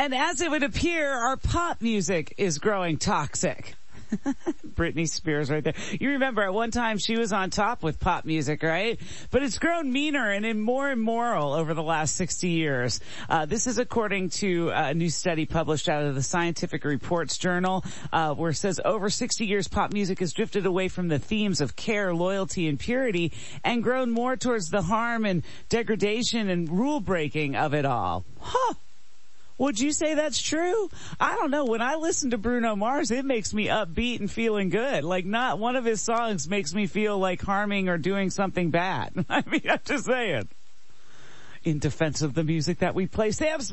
And as it would appear, our pop music is growing toxic. Britney Spears right there. You remember at one time she was on top with pop music, right? But it's grown meaner and more immoral over the last 60 years. This is according to a new study published out of the Scientific Reports Journal, where it says over 60 years pop music has drifted away from the themes of care, loyalty, and purity and grown more towards the harm and degradation and rule breaking of it all. Huh. Would you say that's true? I don't know. When I listen to Bruno Mars, it makes me upbeat and feeling good. Like not one of his songs makes me feel like harming or doing something bad. I mean, I'm just saying. In defense of the music that we play, Sam's